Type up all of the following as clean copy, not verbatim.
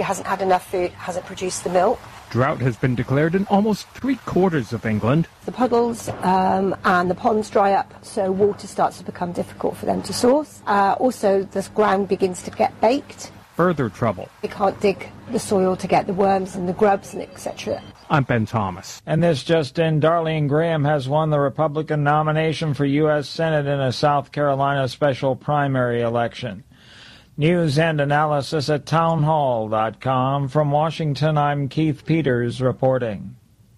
It hasn't had enough food, hasn't produced the milk. Drought has been declared in almost 3/4 of England. The puddles and the ponds dry up, so water starts to become difficult for them to source. Also, the ground begins to get baked. Further trouble. They can't dig the soil to get the worms and the grubs and etc. I'm Ben Thomas. And this just in, Darlene Graham has won the Republican nomination for U.S. Senate in a South Carolina special primary election. News and analysis at townhall.com. From Washington, I'm Keith Peters reporting.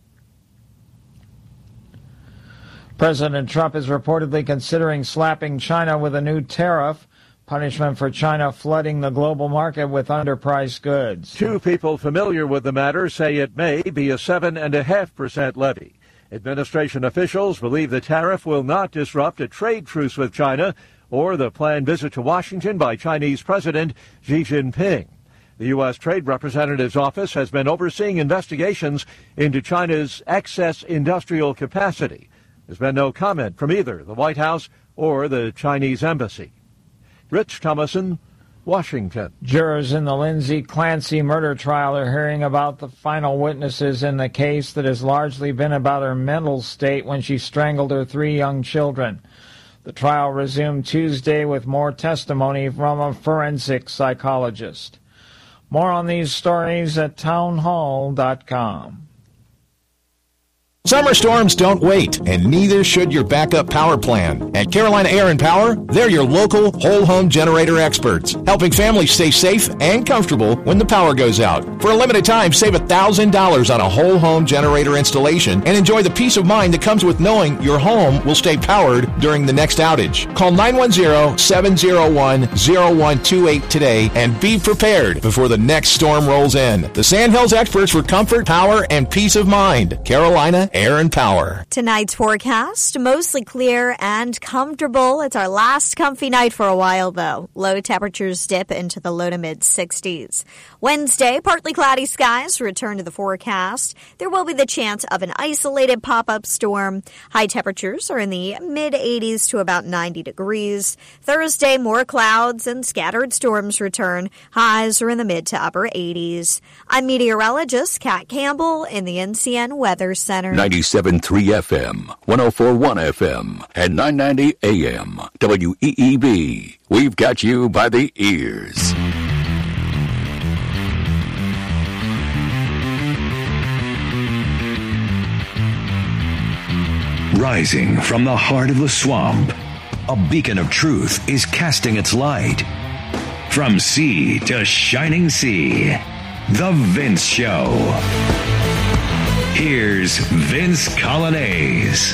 President Trump is reportedly considering slapping China with a new tariff, punishment for China flooding the global market with underpriced goods. Two people familiar with the matter say it may be a 7.5% levy. Administration officials believe the tariff will not disrupt a trade truce with China or the planned visit to Washington by Chinese President Xi Jinping. The U.S. Trade Representative's office has been overseeing investigations into China's excess industrial capacity. There's been no comment from either the White House or the Chinese embassy. Rich Thomason, Washington. Jurors in the Lindsay Clancy murder trial are hearing about the final witnesses in the case that has largely been about her mental state when she strangled her 3 young children. The trial resumed Tuesday with more testimony from a forensic psychologist. More on these stories at townhall.com. Summer storms don't wait, and neither should your backup power plan. At Carolina Air & Power, they're your local whole-home generator experts, helping families stay safe and comfortable when the power goes out. For a limited time, save $1,000 on a whole-home generator installation and enjoy the peace of mind that comes with knowing your home will stay powered during the next outage. Call 910-701-0128 today and be prepared before the next storm rolls in. The Sandhills experts for comfort, power, and peace of mind. Carolina Air & Power. Tonight's forecast, mostly clear and comfortable. It's our last comfy night for a while, though. Low temperatures dip into the low to mid 60s. Wednesday, partly cloudy skies return to the forecast. There will be the chance of an isolated pop-up storm. High temperatures are in the mid 80s to about 90 degrees. Thursday, more clouds and scattered storms return. Highs are in the mid to upper 80s. I'm meteorologist Kat Campbell in the NCN Weather Center. 97.3 FM, 104.1 FM, and 990 AM. WEEB. We've got you by the ears. Rising from the heart of the swamp, a beacon of truth is casting its light. From sea to shining sea, The Vince Show. Here's Vince Colonnese.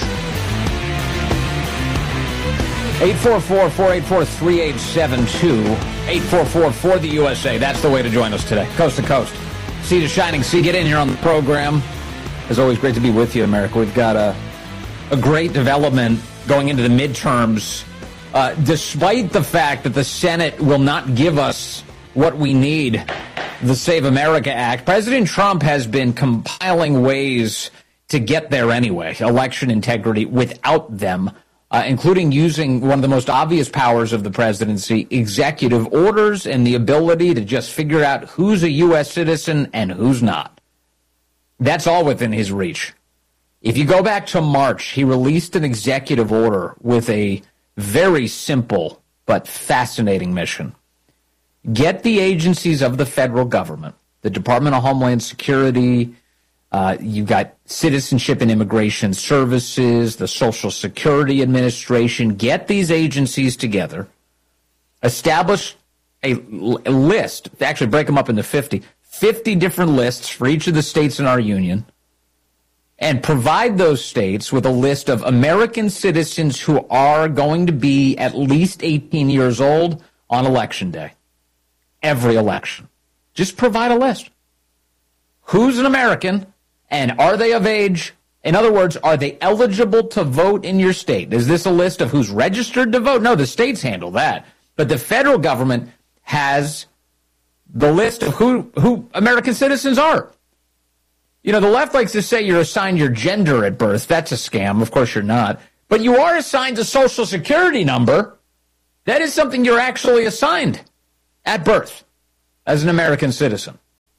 844-484-3872. 844-4-the-USA. That's the way to join us today. Coast to coast. Sea to shining sea. Get in here on the program. It's always great to be with you, America. We've got a great development going into the midterms. Despite the fact that the Senate will not give us what we need, the Save America Act, President Trump has been compiling ways to get there anyway, election integrity, without them, including using one of the most obvious powers of the presidency, executive orders, and the ability to just figure out who's a U.S. citizen and who's not. That's all within his reach. If you go back to March, he released an executive order with a very simple but fascinating mission. Get the agencies of the federal government, the Department of Homeland Security, you got Citizenship and Immigration Services, the Social Security Administration. Get these agencies together, establish a list, actually break them up into 50 different lists for each of the states in our union, and provide those states with a list of American citizens who are going to be at least 18 years old on Election Day. Every election. Just provide a list. Who's an American, and are they of age? In other words, are they eligible to vote in your state? Is this a list of who's registered to vote? No, the states handle that. But the federal government has the list of who American citizens are. You know, the left likes to say you're assigned your gender at birth. That's a scam. Of course you're not. But you are assigned a Social Security number. That is something you're actually assigned at birth as an American citizen.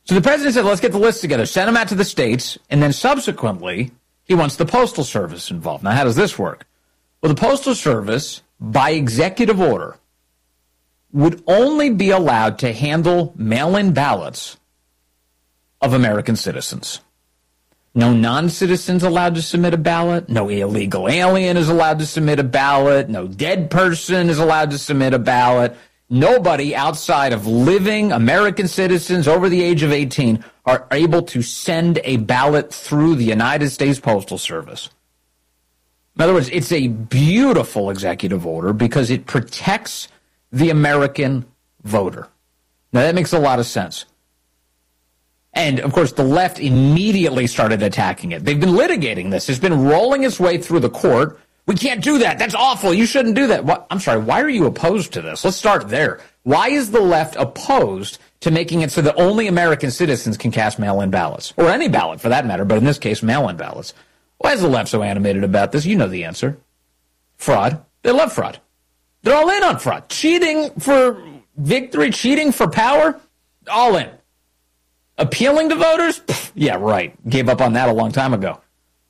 So the president said, let's get the list together, send them out to the states, and then subsequently, he wants the Postal Service involved. Now, how does this work? Well, the Postal Service, by executive order, would only be allowed to handle mail-in ballots of American citizens. No non-citizens allowed to submit a ballot. No illegal alien is allowed to submit a ballot. No dead person is allowed to submit a ballot. Nobody outside of living American citizens over the age of 18 are able to send a ballot through the United States Postal Service. In other words, it's a beautiful executive order because it protects the American voter. Now, that makes a lot of sense. And, of course, the left immediately started attacking it. They've been litigating this. It's been rolling its way through the court. We can't do that. That's awful. You shouldn't do that. What? I'm sorry. Why are you opposed to this? Let's start there. Why is the left opposed to making it so that only American citizens can cast mail-in ballots? Or any ballot, for that matter, but in this case, mail-in ballots. Why is the left so animated about this? You know the answer. Fraud. They love fraud. They're all in on fraud. Cheating for victory, cheating for power, all in. Appealing to voters? Pfft, yeah, right. Gave up on that a long time ago.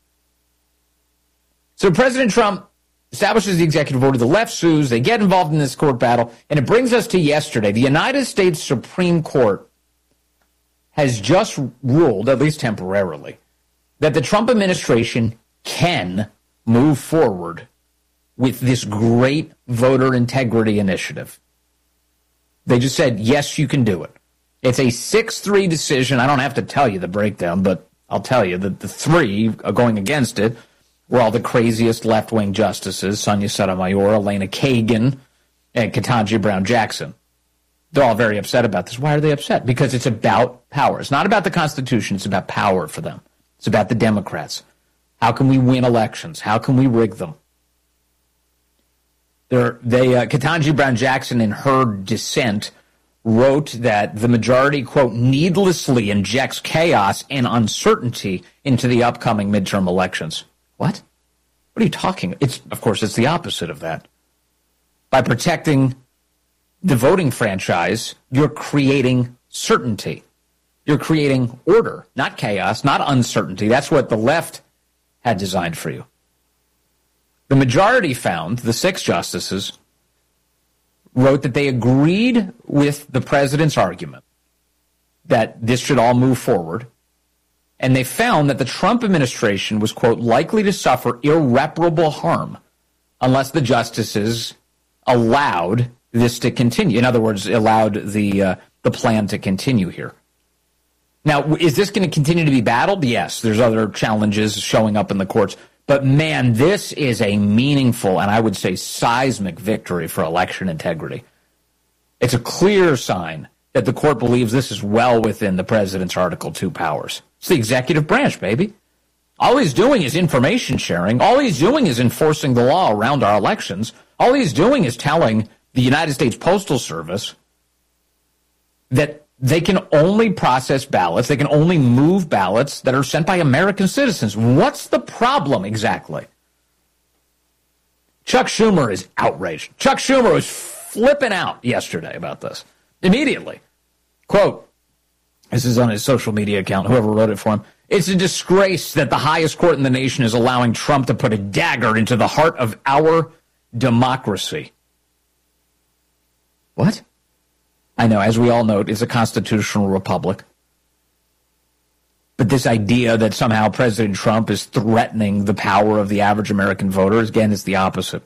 So President Trump establishes the executive order. The left sues. They get involved in this court battle. And it brings us to yesterday. The United States Supreme Court has just ruled, at least temporarily, that the Trump administration can move forward with this great voter integrity initiative. They just said, yes, you can do it. It's a 6-3 decision. I don't have to tell you the breakdown, but I'll tell you that the three going against it were all the craziest left-wing justices, Sonia Sotomayor, Elena Kagan, and Ketanji Brown Jackson. They're all very upset about this. Why are they upset? Because it's about power. It's not about the Constitution. It's about power for them. It's about the Democrats. How can we win elections? How can we rig them? Ketanji Brown Jackson, in her dissent, wrote that the majority, quote, needlessly injects chaos and uncertainty into the upcoming midterm elections. What? What are you talking about? Of course, it's the opposite of that. By protecting the voting franchise, you're creating certainty. You're creating order, not chaos, not uncertainty. That's what the left had designed for you. The majority found, the 6 justices, wrote that they agreed with the president's argument that this should all move forward. And they found that the Trump administration was, quote, likely to suffer irreparable harm unless the justices allowed this to continue. In other words, allowed the plan to continue here. Now, is this going to continue to be battled? Yes, there's other challenges showing up in the courts. But, man, this is a meaningful and I would say seismic victory for election integrity. It's a clear sign that the court believes this is well within the president's Article 2 powers. It's the executive branch, baby. All he's doing is information sharing. All he's doing is enforcing the law around our elections. All he's doing is telling the United States Postal Service that they can only process ballots, they can only move ballots that are sent by American citizens. What's the problem exactly? Chuck Schumer is outraged. Chuck Schumer was flipping out yesterday about this. Immediately. Quote, this is on his social media account, whoever wrote it for him. It's a disgrace that the highest court in the nation is allowing Trump to put a dagger into the heart of our democracy. What? I know, as we all know, it's a constitutional republic. But this idea that somehow President Trump is threatening the power of the average American voter, again, is the opposite.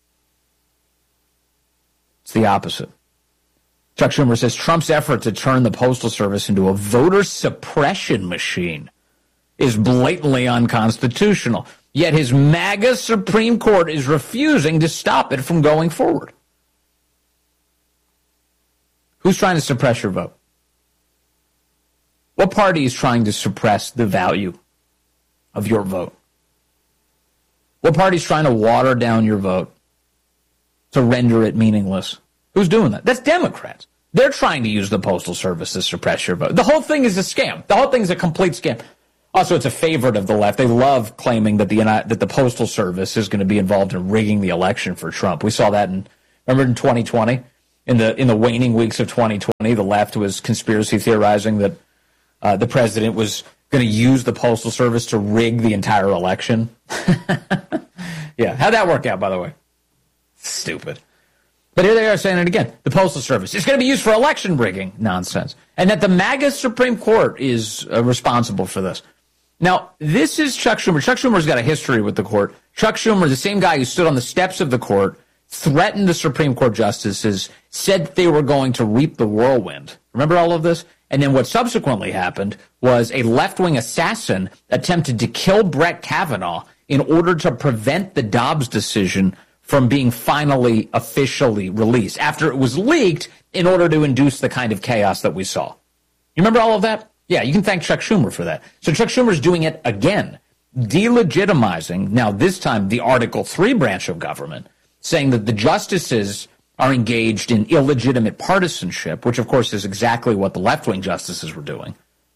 It's the opposite. Chuck Schumer says Trump's effort to turn the Postal Service into a voter suppression machine is blatantly unconstitutional. Yet his MAGA Supreme Court is refusing to stop it from going forward. Who's trying to suppress your vote? What party is trying to suppress the value of your vote? What party is trying to water down your vote to render it meaningless? Who's doing that? That's Democrats. They're trying to use the Postal Service to suppress your vote. The whole thing is a scam. The whole thing is a complete scam. Also, it's a favorite of the left. They love claiming that the Postal Service is going to be involved in rigging the election for Trump. We saw that remember in 2020? In the waning weeks of 2020, the left was conspiracy theorizing that the president was going to use the Postal Service to rig the entire election. Yeah, how'd that work out, by the way? Stupid. But here they are saying it again. The Postal Service is going to be used for election rigging. Nonsense. And that the MAGA Supreme Court is responsible for this. Now, this is Chuck Schumer. Chuck Schumer's got a history with the court. Chuck Schumer, the same guy who stood on the steps of the court, threatened the Supreme Court justices, said they were going to reap the whirlwind. Remember all of this? And then what subsequently happened was a left-wing assassin attempted to kill Brett Kavanaugh in order to prevent the Dobbs decision from being finally officially released after it was leaked in order to induce the kind of chaos that we saw. You remember all of that? Yeah, you can thank Chuck Schumer for that. So Chuck Schumer's doing it again, delegitimizing, now this time, the Article 3 branch of government, saying that the justices are engaged in illegitimate partisanship, which, of course, is exactly what the left-wing justices were doing.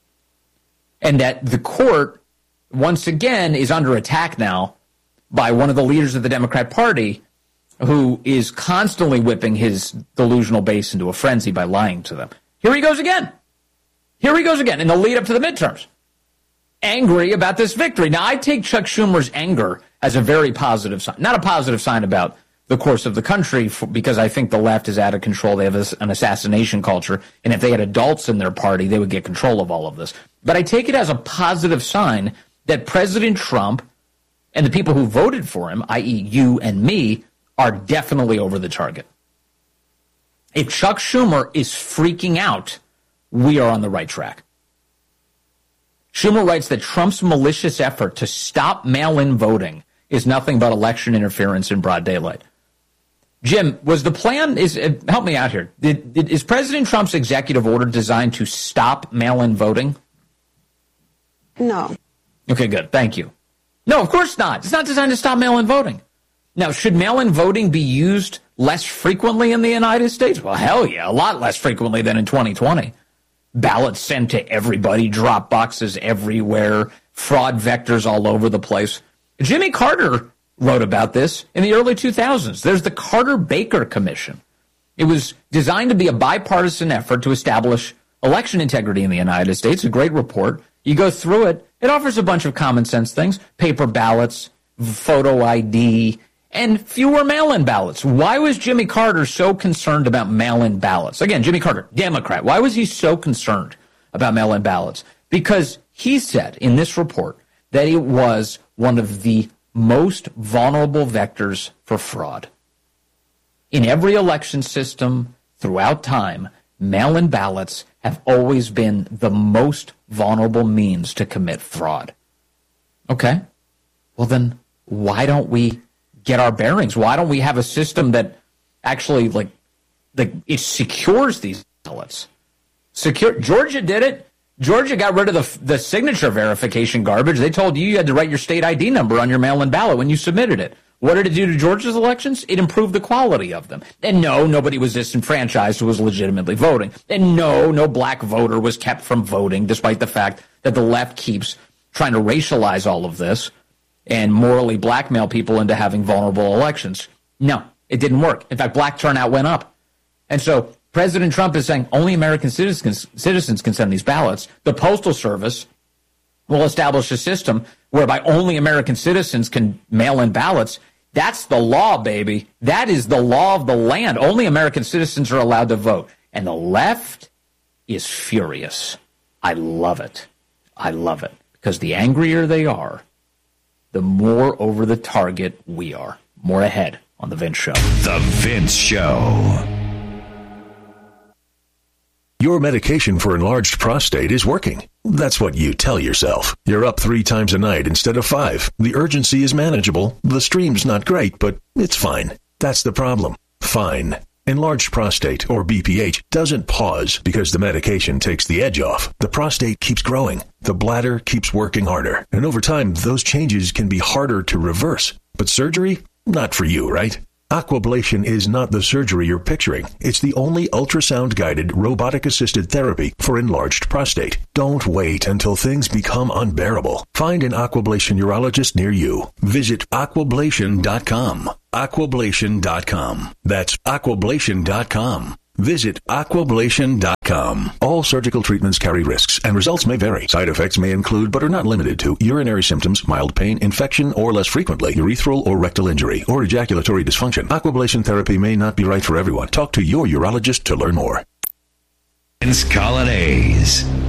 And that the court, once again, is under attack now by one of the leaders of the Democrat Party who is constantly whipping his delusional base into a frenzy by lying to them. Here he goes again. Here he goes again in the lead up to the midterms. Angry about this victory. Now, I take Chuck Schumer's anger as a very positive sign. Not a positive sign about the course of the country, because I think the left is out of control. They have an assassination culture, and if they had adults in their party, they would get control of all of this. But I take it as a positive sign that President Trump and the people who voted for him, i.e. you and me, are definitely over the target. If Chuck Schumer is freaking out, we are on the right track. Schumer writes that Trump's malicious effort to stop mail-in voting is nothing but election interference in broad daylight. Jim, was the plan, help me out here, is President Trump's executive order designed to stop mail-in voting? No. Okay, good. Thank you. No, of course not. It's not designed to stop mail-in voting. Now, should mail-in voting be used less frequently in the United States? Well, hell yeah, a lot less frequently than in 2020. Ballots sent to everybody, drop boxes everywhere, fraud vectors all over the place. Jimmy Carter wrote about this in the early 2000s. There's the Carter-Baker Commission. It was designed to be a bipartisan effort to establish election integrity in the United States. A great report. You go through it. It offers a bunch of common sense things. Paper ballots, photo ID, and fewer mail-in ballots. Why was Jimmy Carter so concerned about mail-in ballots? Again, Jimmy Carter, Democrat. Why was he so concerned about mail-in ballots? Because he said in this report that it was one of the most vulnerable vectors for fraud. In every election system throughout time, mail-in ballots have always been the most vulnerable means to commit fraud. Okay, well then why don't we get our bearings? Why don't we have a system that actually it secures these ballots? Georgia did it. Georgia got rid of the signature verification garbage. They told you had to write your state ID number on your mail-in ballot when you submitted it. What did it do to Georgia's elections? It improved the quality of them. And no, nobody was disenfranchised who was legitimately voting. And no black voter was kept from voting, despite the fact that the left keeps trying to racialize all of this and morally blackmail people into having vulnerable elections. No, it didn't work. In fact, black turnout went up. And so President Trump is saying only American citizens can send these ballots. The Postal Service will establish a system whereby only American citizens can mail in ballots. That's the law, baby. That is the law of the land. Only American citizens are allowed to vote. And the left is furious. I love it. I love it. Because the angrier they are, the more over the target we are. More ahead on The Vince Show. The Vince Show. Your medication for enlarged prostate is working. That's what you tell yourself. You're up 3 times a night instead of 5. The urgency is manageable. The stream's not great, but it's fine. That's the problem. Fine. Enlarged prostate, or BPH, doesn't pause because the medication takes the edge off. The prostate keeps growing. The bladder keeps working harder. And over time, those changes can be harder to reverse. But surgery? Not for you, right? Aquablation is not the surgery you're picturing. It's the only ultrasound-guided, robotic-assisted therapy for enlarged prostate. Don't wait until things become unbearable. Find an Aquablation urologist near you. Visit aquablation.com. Aquablation.com. That's aquablation.com. Visit aquablation.com. Aquablation.com. All surgical treatments carry risks, and results may vary. Side effects may include, but are not limited to, urinary symptoms, mild pain, infection, or less frequently, urethral or rectal injury, or ejaculatory dysfunction. Aquablation therapy may not be right for everyone. Talk to your urologist to learn more. Colonnades.